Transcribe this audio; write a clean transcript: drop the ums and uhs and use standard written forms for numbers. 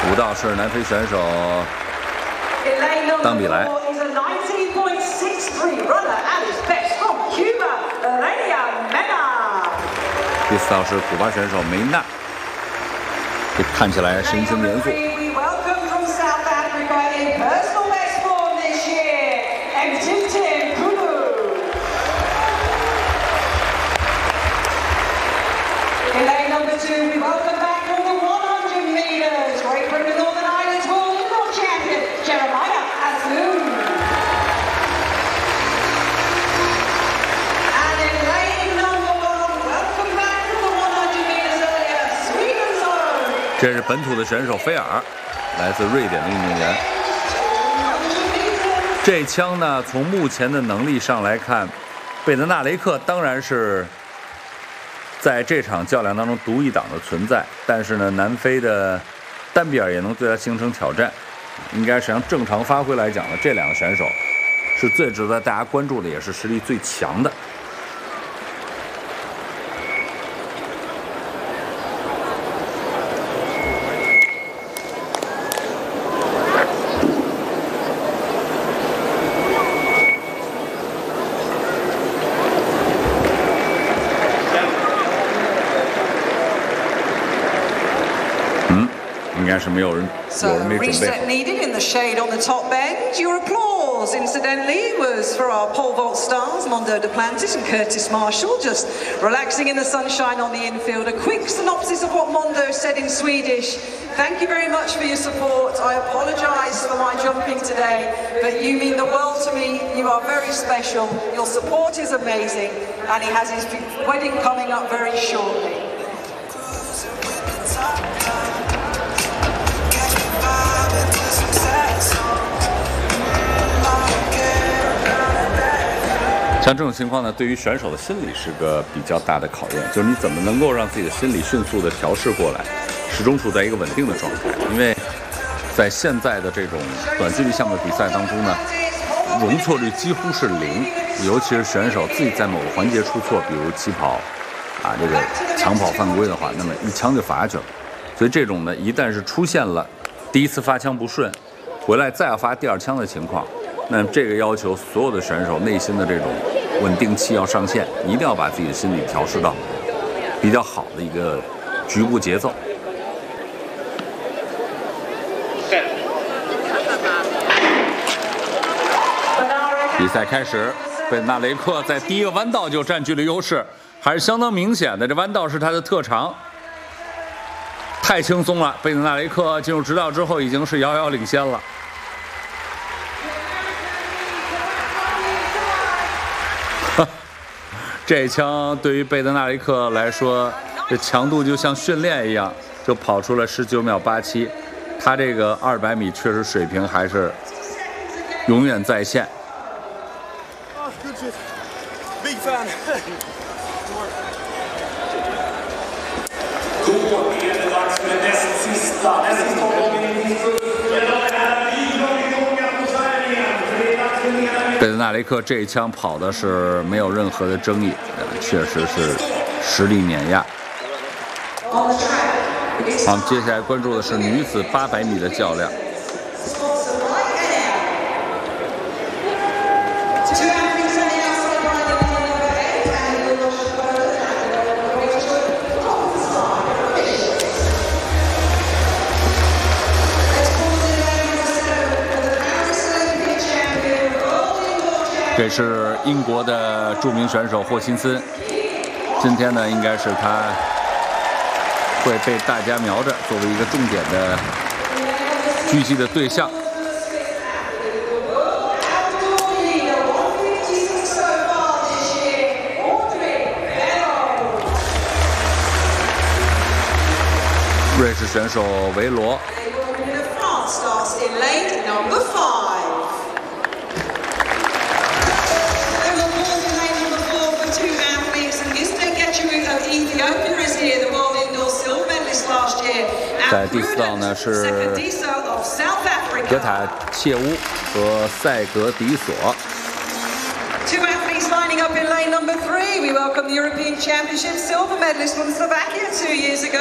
5道是南非选手当比莱。第4道是古巴选手梅纳，这看起来神情严肃。这是本土的选手菲尔，来自瑞典的运动员。这枪呢，从目前的能力上来看，贝德纳雷克当然是在这场较量当中独一档的存在，但是呢，南非的丹比尔也能对他形成挑战。应该是按正常发挥来讲呢，这2个选手是最值得大家关注的，也是实力最强的。应该是没有人没准备好。 Needed in the shade on the top bend. Your applause, incidentally, was for our pole vault stars, Mondo Duplantis and Curtis Marshall, just relaxing in the sunshine on the infield. A quick synopsis of what Mondo said in Swedish. Thank you very much for your support. I apologise for my jumping today, but you mean the world to me. You are very special. Your support is amazing, and he has his wedding coming up very shortly. 像这种情况呢，对于选手的心理是个比较大的考验，就是你怎么能够让自己的心理迅速的调试过来，始终处在一个稳定的状态。因为在现在的这种短距离项目的比赛当中呢，容错率几乎是0，尤其是选手自己在某个环节出错，比如起跑这个抢跑犯规的话，那么一枪就罚下去了。所以这种呢，一旦是出现了第一次发枪不顺，回来再要发第2枪的情况，那这个要求所有的选手内心的这种稳定器要上线，一定要把自己的心理调试到比较好的一个局部节奏。比赛开始，贝德纳雷克在第一个弯道就占据了优势，还是相当明显的。这弯道是他的特长，太轻松了。贝德纳雷克进入直道之后，已经是遥遥领先了。这一枪对于贝德纳雷克来说，这强度就像训练一样，就跑出了19秒87。他这个200米确实水平还是永远在线。贝德纳雷克这一枪跑的是没有任何的争议，确实是实力碾压。好，接下来关注的是女子800米的较量。这是英国的著名选手霍辛森，今天呢，应该是他会被大家瞄着，作为一个重点的狙击的对象。瑞士选手维罗。在第4道呢是格塔切乌和塞格迪索。Two athletes lining up in lane number 3. We welcome the European Championship silver medalist from Slovakia 2 years ago.